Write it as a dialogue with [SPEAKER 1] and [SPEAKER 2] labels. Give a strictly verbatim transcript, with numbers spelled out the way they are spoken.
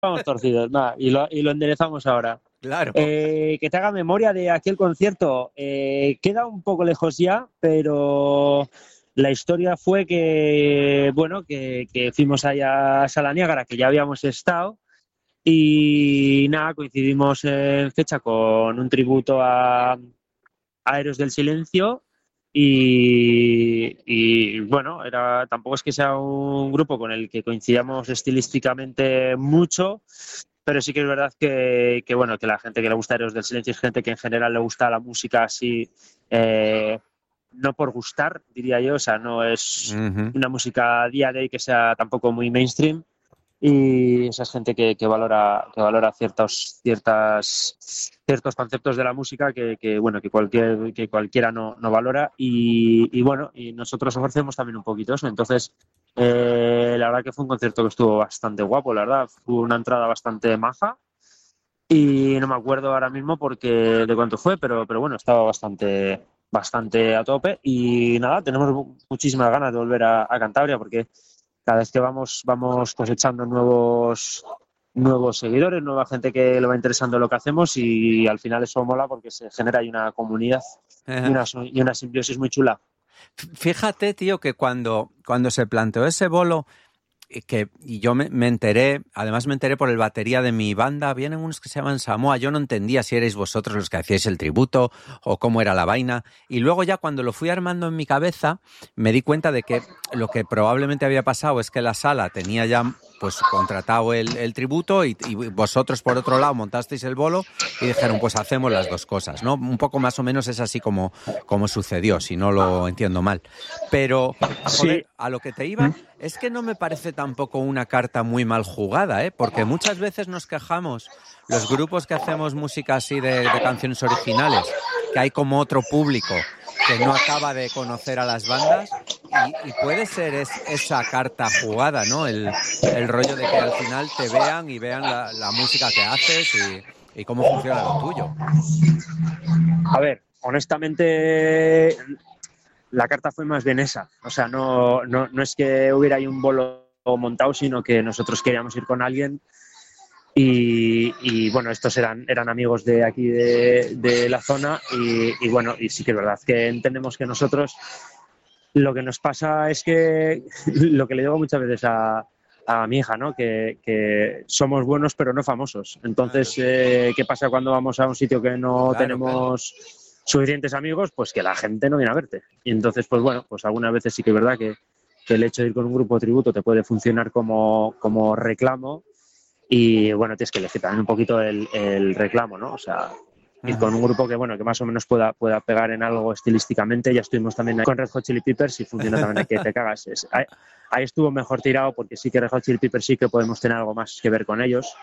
[SPEAKER 1] Vamos torcidos, nada, y lo, y lo enderezamos ahora.
[SPEAKER 2] Claro.
[SPEAKER 1] Eh, que te haga memoria de aquel concierto. Eh, queda un poco lejos ya, pero la historia fue que, bueno, que, que fuimos allá a Sala Niágara, que ya habíamos estado, y nada, coincidimos en fecha con un tributo a, a Héroes del Silencio. Y, y, bueno, era, tampoco es que sea un grupo con el que coincidamos estilísticamente mucho, pero sí que es verdad que, que, bueno, que la gente que le gusta Héroes del Silencio es gente que en general le gusta la música así, eh, no por gustar, diría yo, o sea, no es
[SPEAKER 2] Ujú.
[SPEAKER 1] una música día de hoy que sea tampoco muy mainstream, y esa es gente que, que valora que valora ciertos ciertas ciertos conceptos de la música que, que bueno que cualquier que cualquiera no, no valora, y, y bueno, y nosotros ofrecemos también un poquito eso. Entonces, eh, la verdad que fue un concierto que estuvo bastante guapo, la verdad, fue una entrada bastante maja, y no me acuerdo ahora mismo porque de cuánto fue, pero pero bueno, estaba bastante bastante a tope. Y nada, tenemos muchísimas ganas de volver a, a Cantabria, porque cada vez que vamos, vamos cosechando nuevos, nuevos seguidores, nueva gente que le va interesando lo que hacemos, y al final eso mola porque se genera ahí una comunidad y una, y una simbiosis muy chula.
[SPEAKER 2] Fíjate, tío, que cuando, cuando se planteó ese bolo, eh, que y yo me, me enteré, además me enteré por el batería de mi banda, vienen unos que se llaman Samoa, yo no entendía si erais vosotros los que hacíais el tributo o cómo era la vaina, y luego ya cuando lo fui armando en mi cabeza, me di cuenta de que lo que probablemente había pasado es que la sala tenía ya pues contratado el, el tributo, y, y vosotros por otro lado montasteis el bolo y dijeron pues hacemos las dos cosas, ¿no? Un poco más o menos es así como, como sucedió, si no lo entiendo mal. Pero,
[SPEAKER 1] Sí.
[SPEAKER 2] joder, a lo que te iba es que no me parece tampoco una carta muy mal jugada, ¿eh? Porque muchas veces nos quejamos, los grupos que hacemos música así de, de canciones originales, que hay como otro público que no acaba de conocer a las bandas, y, y puede ser es, esa carta jugada, ¿no? El, el rollo de que al final te vean y vean la, la música que haces y, y cómo funciona lo tuyo.
[SPEAKER 1] A ver, honestamente, la carta fue más bien esa. O sea, no, no, no es que hubiera ahí un bolo montado, sino que nosotros queríamos ir con alguien. Y, y bueno, estos eran, eran amigos de aquí de, de la zona, y, y bueno, y sí que es verdad que entendemos que nosotros lo que nos pasa es que lo que le digo muchas veces a, a mi hija, ¿no? Que, que somos buenos pero no famosos. Entonces,
[SPEAKER 2] Claro,
[SPEAKER 1] eh, ¿qué pasa cuando vamos a un sitio que no
[SPEAKER 2] claro, claro.
[SPEAKER 1] tenemos suficientes amigos? Pues que la gente no viene a verte. Y entonces, pues bueno, pues algunas veces sí que es verdad que, que el hecho de ir con un grupo de tributo te puede funcionar como, como reclamo, y bueno, tienes que elegir también un poquito el, el reclamo, ¿no? O sea, ir
[SPEAKER 2] Ajá.
[SPEAKER 1] con un grupo que bueno, que más o menos pueda, pueda pegar en algo estilísticamente. Ya estuvimos también con Red Hot Chili Peppers y funciona también aquí, que te cagas. Es, ahí, ahí estuvo mejor tirado, porque sí que Red Hot Chili Peppers sí que podemos tener algo más que ver con ellos.